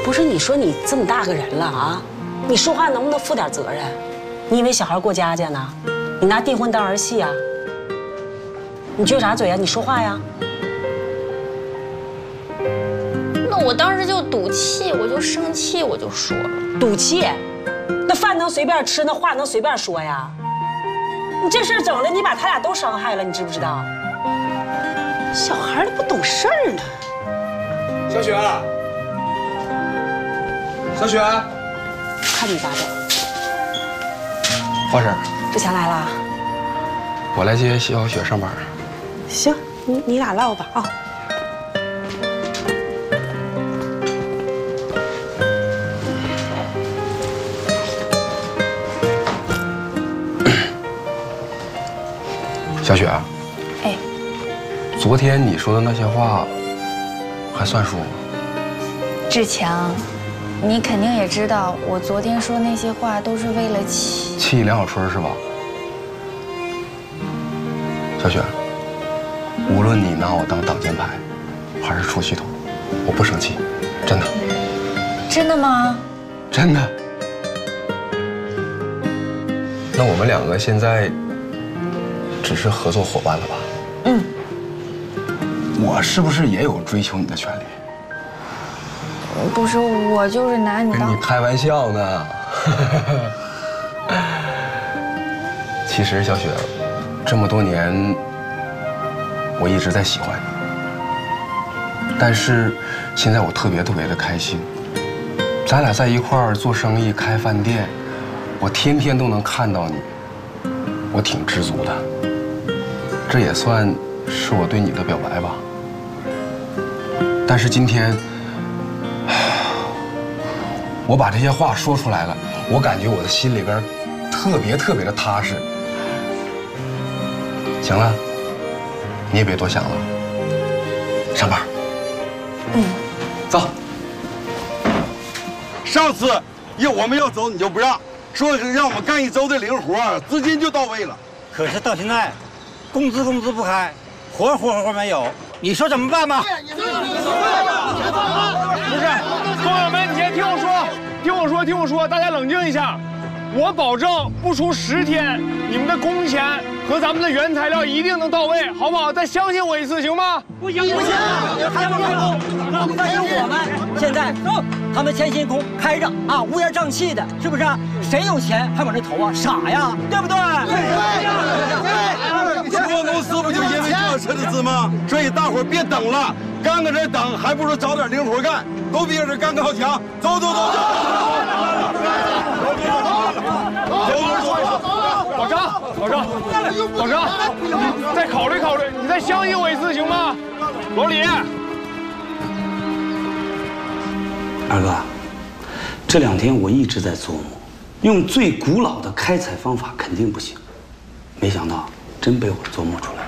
不是你说你这么大个人了啊，你说话能不能负点责任？你以为小孩过家家呢？你拿订婚当儿戏啊？你撅啥嘴啊？你说话呀！ 那我当时就赌气，我就生气，我就说了。 赌气？那饭能随便吃，那话能随便说呀？你这事儿整的，你把他俩都伤害了，你知不知道？小孩都不懂事儿呢。 小雪，小雪， 看你咋整？ 华婶， 志强来了。 我来接小雪上班。 行，你俩唠吧啊。 小雪， 哎， 昨天你说的那些话，还算数吗？ 志强，你肯定也知道，我昨天说那些话都是为了气梁小春是吧？小雪，无论你拿我当挡箭牌，还是出气筒，我不生气，真的。 真的吗？ 真的。那我们两个现在只是合作伙伴了吧？ 嗯。 我是不是也有追求你的权利？ 不是，我就是拿你当…… 跟你开玩笑呢。其实小雪，这么多年，我一直在喜欢你，但是现在我特别的开心。咱俩在一块儿做生意、开饭店，我天天都能看到你，我挺知足的。这也算是我对你的表白吧。但是今天，我把这些话说出来了，我感觉我的心里边特别的踏实。行了，你也别多想了，上班。 嗯， 走。 上次我们要走你就不让，说让我们干一周的零活，资金就到位了。 可是到现在，工资不开，活没有，你说怎么办吧？ 不是，朋友们，你先听我说，大家冷静一下。我保证不出10天，你们的工钱和咱们的原材料一定能到位，好不好？再相信我一次，行吗？ 不行，还不开工，担心我们现在他们欠薪工开着啊，乌烟瘴气的，是不是？谁有钱还往这投啊？傻呀，对不对？ 对。中国公司不就因为这撤的资吗？所以大伙儿别等了，干搁这等，还不如找点零活干，都比这干个好强。走。 老张，再考虑，你再相信我一次，行吗？老李， 二哥，这2天我一直在琢磨，用最古老的开采方法肯定不行，没想到真被我琢磨出来了。